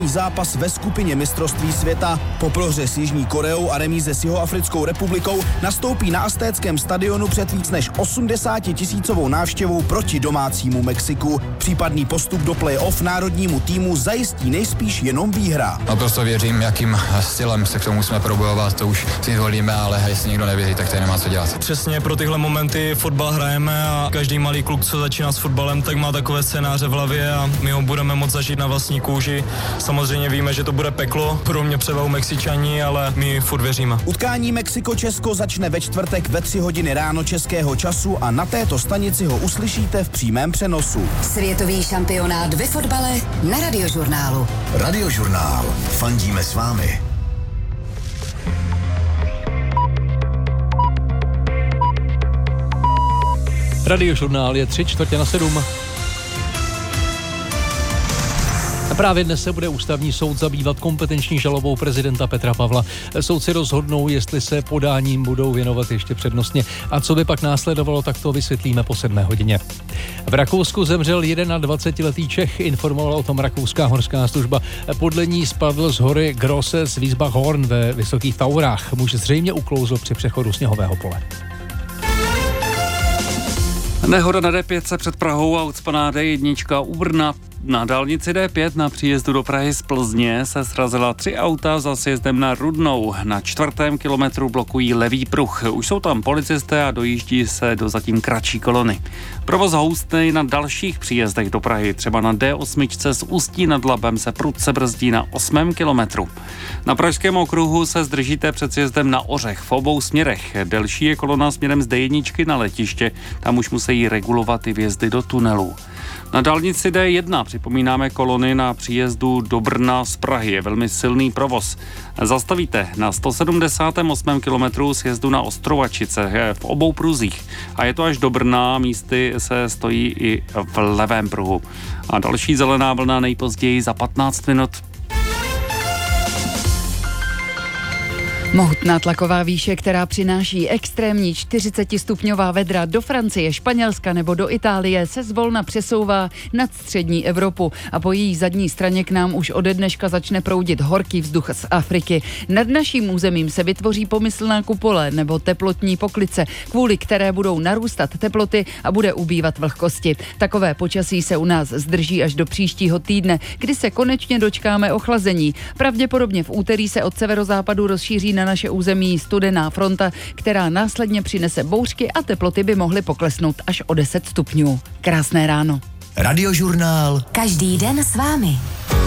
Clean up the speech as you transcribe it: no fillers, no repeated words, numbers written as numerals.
Zápas ve skupině mistrovství světa. Po prohře s Jižní Koreou a remíze s Jihoafrickou republikou nastoupí na Aztéckém stadionu před víc než 80 000 návštěvou proti domácímu Mexiku. Případný postup do play-off národnímu týmu zajistí nejspíš jenom výhra. Naprosto věřím, jakým stylem se k tomu musíme probojovat, to už si zvolíme, ale jestli někdo nevěří, tak tady nemá co dělat. Přesně pro tyhle momenty fotbal hrajeme a každý malý kluk, co začíná s fotbalem, tak má takové scénáře v hlavě a my ho budeme moct zažít na vlastní kůži. Samozřejmě víme, že to bude peklo, pro mě převahou Mexičani, ale my furt věříme. Utkání Mexiko-Česko začne ve čtvrtek ve 3 hodiny ráno českého času a na této stanici ho uslyšíte v přímém přenosu. Světový šampionát ve fotbale na Radiožurnálu. Radiožurnál. Fandíme s vámi. Radiožurnál je 6:45. A právě dnes se bude ústavní soud zabývat kompetenční žalobou prezidenta Petra Pavla. Soudci rozhodnou, jestli se podáním budou věnovat ještě přednostně. A co by pak následovalo, tak to vysvětlíme po 7 hodině. V Rakousku zemřel 21letý Čech, informovala o tom rakouská horská služba. Podle ní spadl z hory Grosse z Wiesbachhorn ve Vysokých Taurách. Muž zřejmě uklouzl při přechodu sněhového pole. Nehoda na D5 před Prahou a ucpaná D1 u Brna. Na dálnici D5 na příjezdu do Prahy z Plzně se srazila 3 auta za sjezdem na Rudnou. Na 4. kilometru blokují levý pruh. Už jsou tam policisté a dojíždí se do zatím kratší kolony. Provoz houstnej na dalších příjezdech do Prahy. Třeba na D8 z Ústí nad Labem se prudce brzdí na 8. kilometru. Na Pražském okruhu se zdržíte před sjezdem na Ořech v obou směrech. Delší je kolona směrem z D1 na letiště. Tam už musí regulovat i vjezdy do tunelů. Na dálnici D1 připomínáme kolony na příjezdu do Brna z Prahy. Je velmi silný provoz. Zastavíte na 178. kilometru sjezdu na Ostrovačice v obou pruzích. A je to až do Brna, místy se stojí i v levém pruhu. A další zelená vlna nejpozději za 15 minut. Mohutná tlaková výše, která přináší extrémní 40stupňová vedra do Francie, Španělska nebo do Itálie, se zvolna přesouvá nad střední Evropu a po její zadní straně k nám už ode dneška začne proudit horký vzduch z Afriky. Nad naším územím se vytvoří pomyslná kupole nebo teplotní poklice, kvůli které budou narůstat teploty a bude ubývat vlhkosti. Takové počasí se u nás zdrží až do příštího týdne, kdy se konečně dočkáme ochlazení. Pravděpodobně v úterý se od severozápadu rozšíří na naše území studená fronta, která následně přinese bouřky a teploty by mohly poklesnout až o 10 stupňů. Krásné ráno. Radiožurnál. Každý den s vámi.